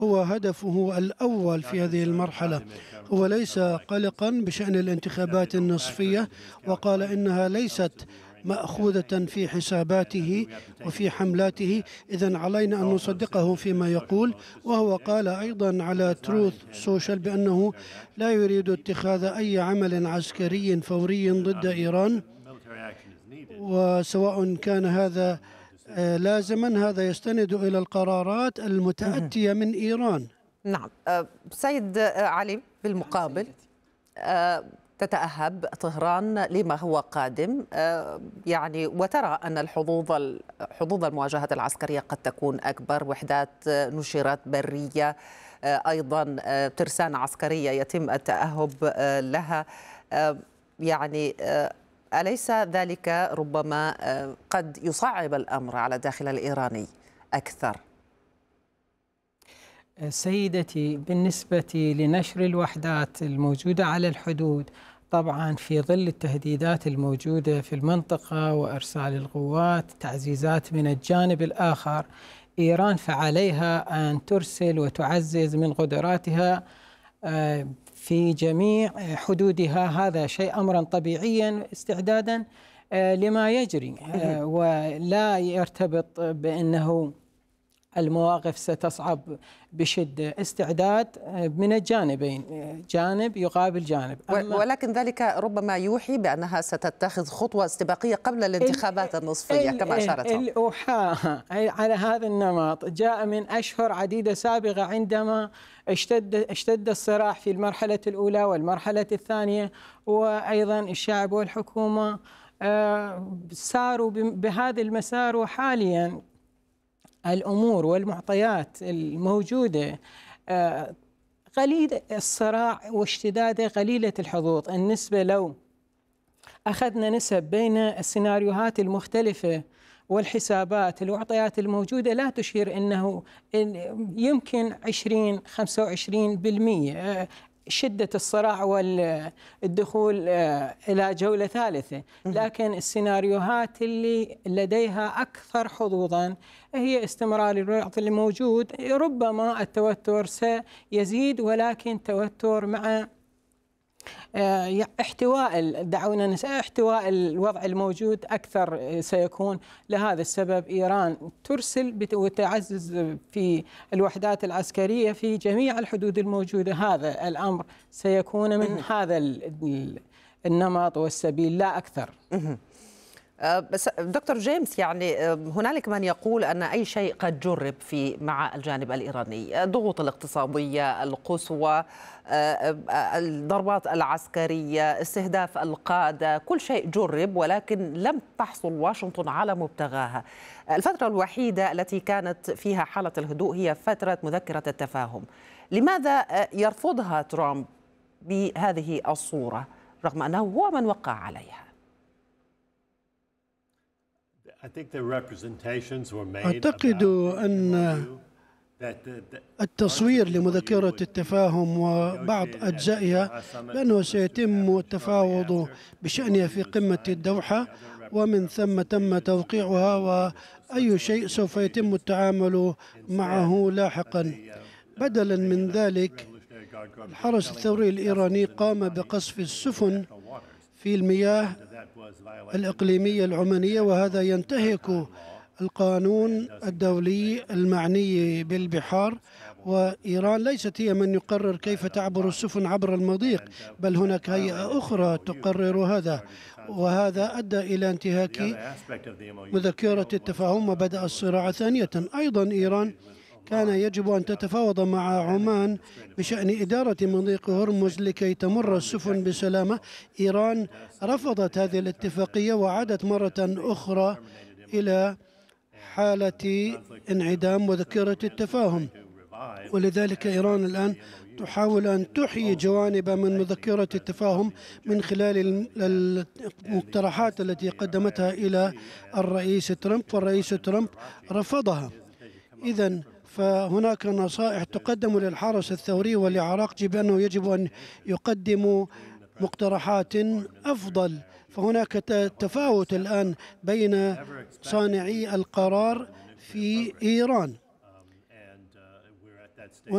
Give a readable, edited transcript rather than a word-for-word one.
هو هدفه الأول في هذه المرحلة. هو ليس قلقا بشأن الانتخابات النصفية، وقال إنها ليست مأخوذة في حساباته وفي حملاته، إذن علينا أن نصدقه فيما يقول. وهو قال أيضا على تروث سوشيال بأنه لا يريد اتخاذ أي عمل عسكري فوري ضد إيران، وسواء كان هذا لازما هذا يستند إلى القرارات المتأتية من إيران. نعم. سيد علي، بالمقابل تتأهب طهران لما هو قادم، يعني وترى أن حظوظ المواجهة العسكرية قد تكون أكبر، وحدات نشرت برية، أيضا ترسانة عسكرية يتم التأهب لها. يعني أليس ذلك ربما قد يصعب الأمر على الداخل الإيراني أكثر؟ سيدتي، بالنسبة لنشر الوحدات الموجودة على الحدود، طبعا في ظل التهديدات الموجودة في المنطقة وإرسال القوات تعزيزات من الجانب الآخر، إيران فعليها أن ترسل وتعزز من قدراتها في جميع حدودها. هذا شيء أمرا طبيعيا استعدادا لما يجري، ولا يرتبط بأنه المواقف ستصعب بشدة. استعداد من الجانبين، جانب يقابل جانب. ولكن ذلك ربما يوحي بأنها ستتخذ خطوة استباقية قبل الانتخابات النصفية كما أشارت. الأوحاء على هذا النمط جاء من أشهر عديدة سابقة، عندما اشتد الصراع في المرحلة الأولى والمرحلة الثانية، وأيضا الشعب والحكومة ساروا بهذا المسار. وحاليا الأمور والمعطيات الموجودة قليل الصراع واشتداده قليلة الحظوظ. النسبة لو أخذنا نسب بين السيناريوهات المختلفة والحسابات الوعطيات الموجودة لا تشير أنه يمكن 20-25% شدة الصراع والدخول إلى جولة ثالثة. لكن السيناريوهات اللي لديها أكثر حظوظا هي استمرار الوضع الموجود. ربما التوتر سيزيد، ولكن توتر مع احتواء، دعونا احتواء الوضع الموجود أكثر سيكون. لهذا السبب إيران ترسل وتعزز في الوحدات العسكرية في جميع الحدود الموجودة. هذا الأمر سيكون من هذا النمط والسبيل لا أكثر. بس دكتور جيمس، يعني هنالك من يقول أن أي شيء قد جرب مع الجانب الإيراني، الضغوط الاقتصادية القصوى، الضربات العسكرية، استهداف القادة، كل شيء جرب، ولكن لم تحصل واشنطن على مبتغاها. الفترة الوحيدة التي كانت فيها حالة الهدوء هي فترة مذكرة التفاهم. لماذا يرفضها ترامب بهذه الصورة رغم أنه هو من وقع عليها؟ أعتقد أن التصوير لمذكرة التفاهم وبعض أجزائها بأنه سيتم التفاوض بشأنها في قمة الدوحة، ومن ثم تم توقيعها، وأي شيء سوف يتم التعامل معه لاحقا. بدلا من ذلك، الحرس الثوري الإيراني قام بقصف السفن في المياه الإقليمية العمانية، وهذا ينتهك القانون الدولي المعني بالبحار. وإيران ليست هي من يقرر كيف تعبر السفن عبر المضيق، بل هناك هيئة أخرى تقرر هذا، وهذا أدى إلى انتهاك مذكرة التفاهم وبدأ الصراع ثانية. أيضا إيران كان يجب أن تتفاوض مع عمان بشأن إدارة مضيق هرمز لكي تمر السفن بسلامة. إيران رفضت هذه الاتفاقية وعادت مرة أخرى إلى حالة انعدام مذكرة التفاهم، ولذلك إيران الآن تحاول أن تحيي جوانب من مذكرة التفاهم من خلال المقترحات التي قدمتها إلى الرئيس ترامب، والرئيس ترامب رفضها. إذن فهناك نصائح تقدم للحرس الثوري ولعراقجي بأنه يجب أن يقدموا مقترحات أفضل. فهناك تفاوت الآن بين صانعي القرار في إيران.